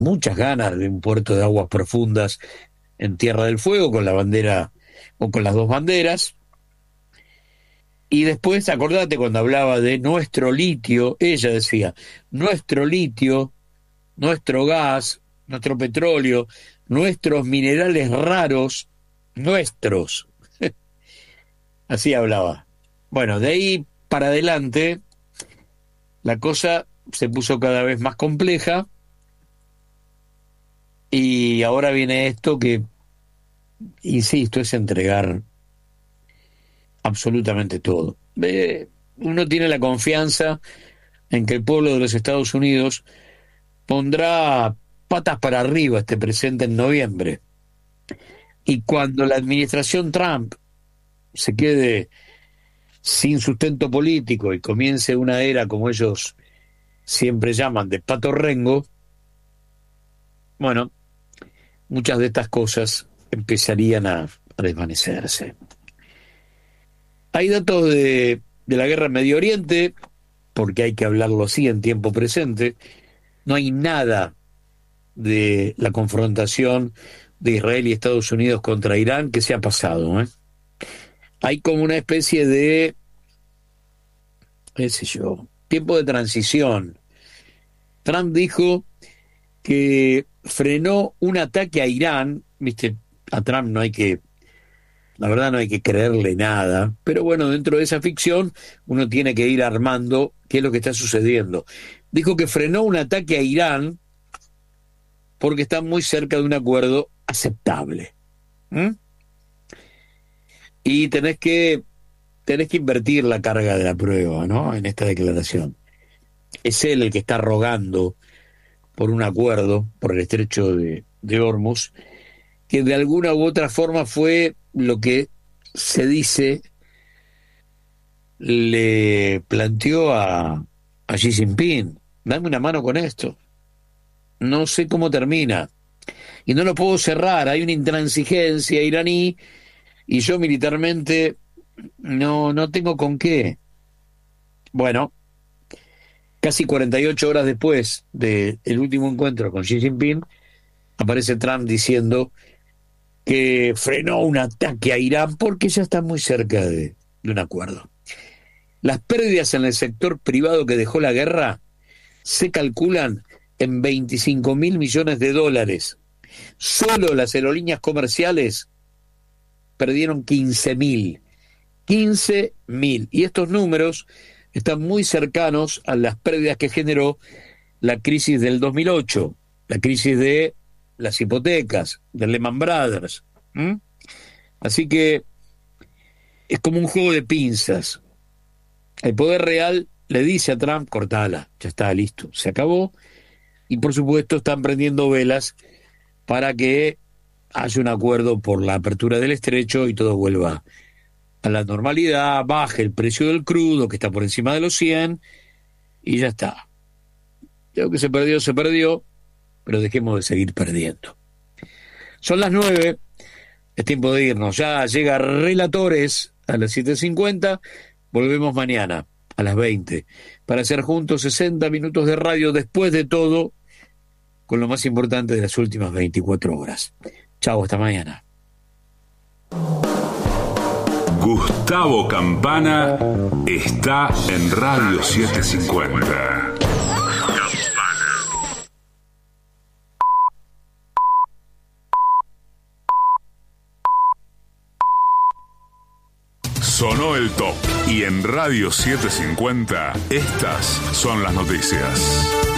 muchas ganas de un puerto de aguas profundas en Tierra del Fuego con la bandera o con las dos banderas. Y después, acordate cuando hablaba de nuestro litio, ella decía, nuestro litio, nuestro gas, nuestro petróleo, nuestros minerales raros, nuestros. Así hablaba. Bueno, de ahí para adelante, la cosa se puso cada vez más compleja y ahora viene esto que, insisto, es entregar absolutamente todo. Uno tiene la confianza en que el pueblo de los Estados Unidos pondrá patas para arriba este presente en noviembre. Y cuando la administración Trump se quede sin sustento político y comience una era, como ellos siempre llaman, de pato rengo, bueno, muchas de estas cosas empezarían a desvanecerse. Hay datos de la guerra en Medio Oriente, porque hay que hablarlo así en tiempo presente. No hay nada de la confrontación de Israel y Estados Unidos contra Irán que se ha pasado, ¿eh? Hay como una especie de, qué sé yo, tiempo de transición. Trump dijo que frenó un ataque a Irán, viste, a Trump no hay que, la verdad no hay que creerle nada, pero bueno, dentro de esa ficción uno tiene que ir armando qué es lo que está sucediendo. Dijo que frenó un ataque a Irán porque está muy cerca de un acuerdo aceptable. ¿Mm? Y tenés que invertir la carga de la prueba, ¿no? En esta declaración. Es él el que está rogando por un acuerdo, por el estrecho de Hormuz, que de alguna u otra forma fue lo que se dice le planteó a Xi Jinping. Dame una mano con esto. No sé cómo termina. Y no lo puedo cerrar. Hay una intransigencia iraní y yo militarmente no tengo con qué. Bueno, casi 48 horas después del último encuentro con Xi Jinping, aparece Trump diciendo que frenó un ataque a Irán porque ya está muy cerca de un acuerdo. Las pérdidas en el sector privado que dejó la guerra se calculan en 25.000 millones de dólares. Solo las aerolíneas comerciales perdieron 15.000. 15.000. Y estos números están muy cercanos a las pérdidas que generó la crisis del 2008, la crisis de las hipotecas, del Lehman Brothers. ¿Mm? Así que es como un juego de pinzas. El poder real le dice a Trump, cortala, ya está, listo, se acabó. Y por supuesto están prendiendo velas para que haya un acuerdo por la apertura del estrecho y todo vuelva a la normalidad, baje el precio del crudo, que está por encima de los 100, y ya está. Lo que se perdió, pero dejemos de seguir perdiendo. Son las 9, es tiempo de irnos. Ya llega Relatores a las 7:50, volvemos mañana a las 20, para hacer juntos 60 minutos de radio después de todo, con lo más importante de las últimas 24 horas. Chau, hasta mañana. Gustavo Campana está en Radio 750. Sonó el top y en Radio 750 estas son las noticias.